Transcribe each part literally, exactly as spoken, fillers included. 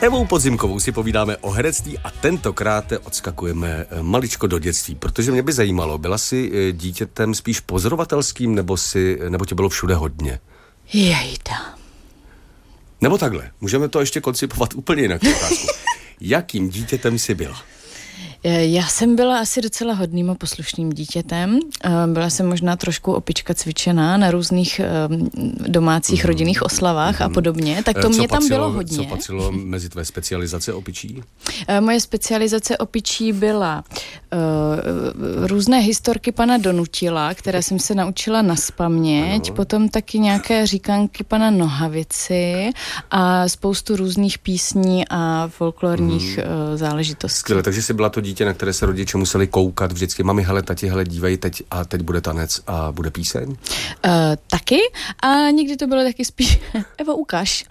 Evou Podzimkovou si povídáme o herectví a tentokrát odskakujeme maličko do dětství, protože mě by zajímalo, byla jsi dítětem spíš pozorovatelským, nebo, si, nebo tě bylo všude hodně? Jejda. Nebo takhle, můžeme to ještě koncipovat úplně jinak. Jakým dítětem jsi byla? Já jsem byla asi docela hodným a poslušným dítětem. Byla jsem možná trošku opička cvičená na různých domácích mm. rodinných oslavách mm. a podobně, tak to co mě tam patřilo, bylo hodně. Co patřilo mezi tvé specializace opičí? Moje specializace opičí byla uh, různé historky pana Donutila, které jsem se naučila nazpaměť, ano. Potom taky nějaké říkanky pana Nohavici a spoustu různých písní a folklorních mm. uh, záležitostí. Skvěle, takže jsi byla to dítě, na které se rodiče museli koukat vždycky. Mami, hele, tati, hele, dívej, teď a teď bude tanec a bude píseň? Uh, taky. A někdy to bylo taky spíš Evo, ukaž.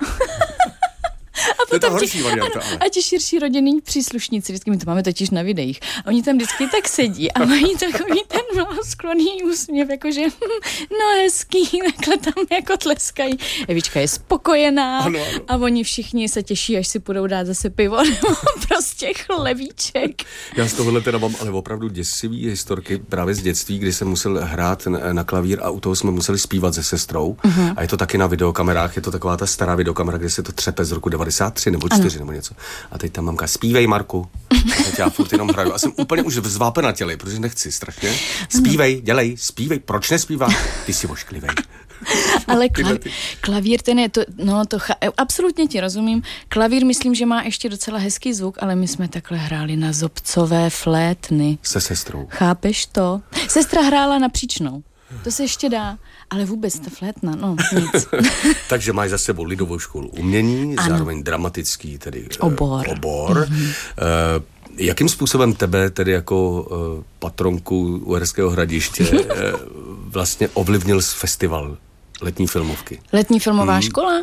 A potom ti, varianta, ano, a ti širší rodinní příslušníci, vždycky my to máme totiž na videích, a oni tam vždycky tak sedí a mají takový ten skloný úsměv, jakože no hezký, takhle tam jako tleskají. Evička je spokojená ano, ano. A oni všichni se těší, až si půjdou dát zase pivo nebo prostě chlebíček. Já z tohohle teda mám ale opravdu děsivý historky právě z dětství, kdy jsem musel hrát na, na klavír a u toho jsme museli zpívat se sestrou uh-huh. a je to taky na videokamerách, je to taková ta stará videokamera, kde se to třepe z roku devadesát tři nebo čtyři nebo něco. A teď tam mamka, zpívej, Marku. A teď já furt jenom hraju. A jsem úplně už zvápenatělej, protože nechci strašně. Zpívej, dělej, zpívej. Proč nespívá? Ty si ošklivej. Ale klavír, klavír ten je, to, no to, cha, absolutně ti rozumím. Klavír myslím, že má ještě docela hezký zvuk, ale my jsme takhle hráli na zobcové flétny. Se sestrou. Chápeš to? Sestra hrála na příčnou. To se ještě dá, ale vůbec ta flétna, no nic. Takže máš za sebou lidovou školu umění, ano. Zároveň dramatický tedy obor. obor. Mm-hmm. Uh, jakým způsobem tebe tedy jako uh, patronku Uherského Hradiště uh, vlastně ovlivnil festival letní filmovky? Letní filmová hmm. škola?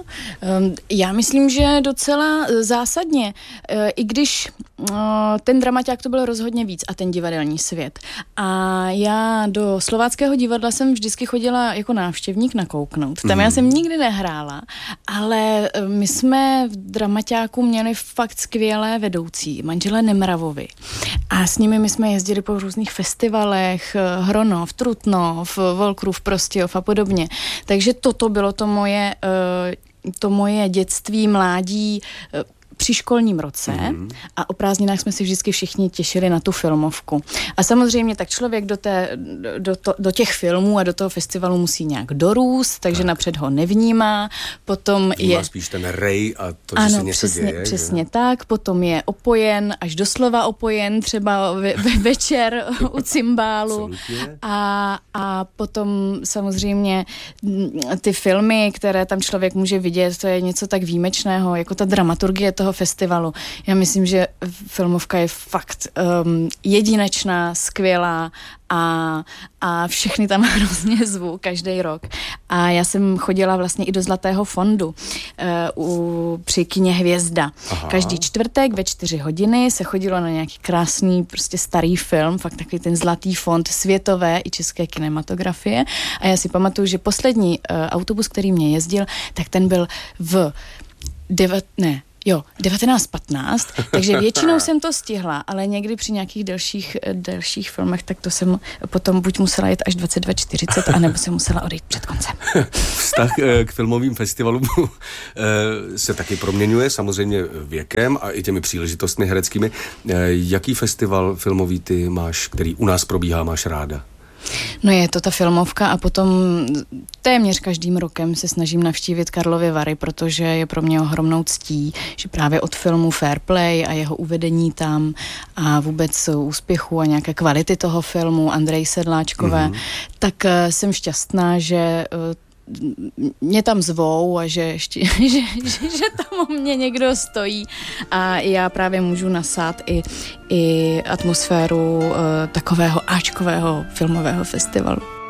Já myslím, že docela zásadně. I když ten dramaťák to byl rozhodně víc a ten divadelní svět. A já do Slováckého divadla jsem vždycky chodila jako návštěvník nakouknout. Tam hmm. já jsem nikdy nehrála, ale my jsme v dramaťáku měli fakt skvělé vedoucí, manželé Nemravovi. A s nimi my jsme jezdili po různých festivalech, Hronov, Trutnov, Volkrův, Prostějov a podobně. Takže toto bylo to moje, to moje dětství, mládí při školním roce mm. a o prázdninách jsme si vždycky všichni těšili na tu filmovku. A samozřejmě tak člověk do, té, do, to, do těch filmů a do toho festivalu musí nějak dorůst, takže tak. napřed ho nevnímá, potom Vnímá je... spíš ten rej a to, ano, že se něco přesně, děje. přesně tak, potom je opojen, až doslova opojen, třeba ve, ve, večer u cymbálu a, a potom samozřejmě ty filmy, které tam člověk může vidět, to je něco tak výjimečného, jako ta dramaturgie toho festivalu. Já myslím, že filmovka je fakt um, jedinečná, skvělá a, a všechny tam hrozně zvu každý rok. A já jsem chodila vlastně i do Zlatého fondu uh, u, při kině Hvězda. Aha. Každý čtvrtek ve čtyři hodiny se chodilo na nějaký krásný, prostě starý film, fakt takový ten Zlatý fond světové i české kinematografie. A já si pamatuju, že poslední uh, autobus, který mě jezdil, tak ten byl v devet, ne, Jo, devatenáct patnáct, takže většinou jsem to stihla, ale někdy při nějakých delších, delších filmech, tak to jsem potom buď musela jít až dvacet dva čtyřicet, anebo jsem musela odejít před koncem. Vztah k filmovým festivalům se taky proměňuje, samozřejmě věkem a i těmi příležitostmi hereckými. Jaký festival filmový ty máš, který u nás probíhá, máš ráda? No je to ta filmovka a potom téměř každým rokem se snažím navštívit Karlovy Vary, protože je pro mě ohromnou ctí, že právě od filmu Fair Play a jeho uvedení tam a vůbec úspěchu a nějaké kvality toho filmu Andreji Sedláčkové, mm-hmm. tak jsem šťastná, že mě tam zvou a že, ještě, že, že, že tam o mě někdo stojí a já právě můžu nasát i, i atmosféru uh, takového áčkového filmového festivalu.